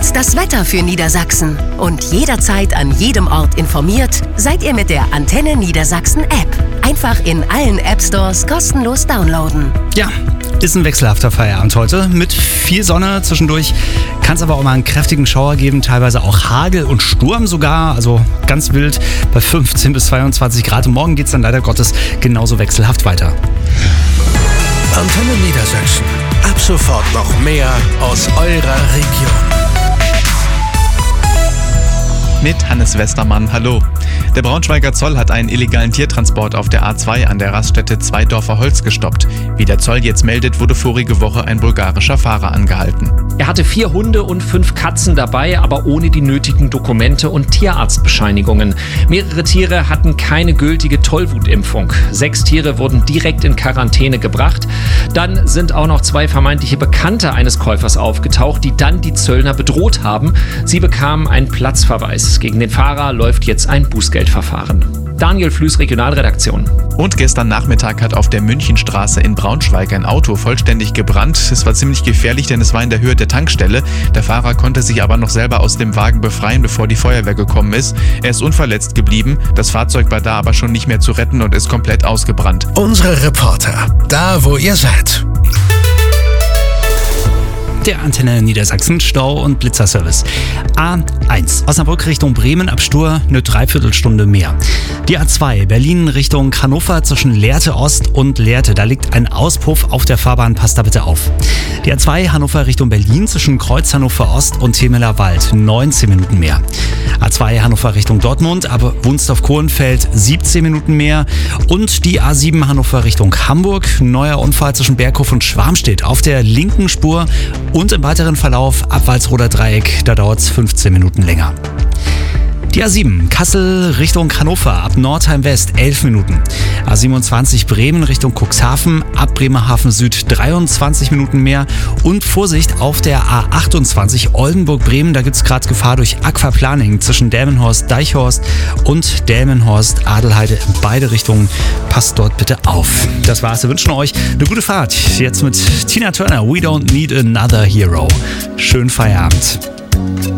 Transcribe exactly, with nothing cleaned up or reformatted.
Und das Wetter für Niedersachsen. Und jederzeit an jedem Ort informiert seid ihr mit der Antenne Niedersachsen App. Einfach in allen App Stores kostenlos downloaden. Ja, ist ein wechselhafter Feierabend heute mit viel Sonne zwischendurch. Kann es aber auch mal einen kräftigen Schauer geben, teilweise auch Hagel und Sturm sogar. Also ganz wild bei fünfzehn bis zweiundzwanzig Grad. Und morgen geht es dann leider Gottes genauso wechselhaft weiter. Antenne Niedersachsen. Ab sofort noch mehr aus eurer Region. Mit Hannes Westermann, hallo. Der Braunschweiger Zoll hat einen illegalen Tiertransport auf der A zwei an der Raststätte Zweidorfer Holz gestoppt. Wie der Zoll jetzt meldet, wurde vorige Woche ein bulgarischer Fahrer angehalten. Er hatte vier Hunde und fünf Katzen dabei, aber ohne die nötigen Dokumente und Tierarztbescheinigungen. Mehrere Tiere hatten keine gültige Tollwutimpfung. Sechs Tiere wurden direkt in Quarantäne gebracht. Dann sind auch noch zwei vermeintliche Bekannte eines Käufers aufgetaucht, die dann die Zöllner bedroht haben. Sie bekamen einen Platzverweis. Gegen den Fahrer läuft jetzt ein Bußgeldverfahren. Daniel Flüß, Regionalredaktion. Und gestern Nachmittag hat auf der Münchenstraße in Braunschweig ein Auto vollständig gebrannt. Es war ziemlich gefährlich, denn es war in der Höhe der Tankstelle. Der Fahrer konnte sich aber noch selber aus dem Wagen befreien, bevor die Feuerwehr gekommen ist. Er ist unverletzt geblieben. Das Fahrzeug war da aber schon nicht mehr zu retten und ist komplett ausgebrannt. Unsere Reporter, da wo ihr seid. Der Antenne Niedersachsen Stau- und Blitzerservice. A eins Osnabrück Richtung Bremen ab Stur eine Dreiviertelstunde mehr. Die A zwei Berlin Richtung Hannover zwischen Lehrte Ost und Lehrte. Da liegt ein Auspuff auf der Fahrbahn, passt da bitte auf. Die A zwei Hannover Richtung Berlin zwischen Kreuz Hannover Ost und Temeler Wald neunzehn Minuten mehr. A zwei Hannover Richtung Dortmund ab Wunstorf-Kohlenfeld siebzehn Minuten mehr. Und die A sieben Hannover Richtung Hamburg. Neuer Unfall zwischen Berghof und Schwarmstedt auf der linken Spur. Und im weiteren Verlauf ab Walsroder Dreieck, da dauert es fünfzehn Minuten länger. Die A sieben Kassel Richtung Hannover ab Nordheim West elf Minuten. A siebenundzwanzig Bremen Richtung Cuxhaven ab Bremerhaven Süd dreiundzwanzig Minuten mehr. Und Vorsicht auf der A achtundzwanzig Oldenburg Bremen, da gibt es gerade Gefahr durch Aquaplaning zwischen Delmenhorst Deichhorst und Delmenhorst Adelheide in beide Richtungen. Passt dort bitte auf. Das war's, wir wünschen euch eine gute Fahrt. Jetzt mit Tina Turner, We Don't Need Another Hero. Schönen Feierabend.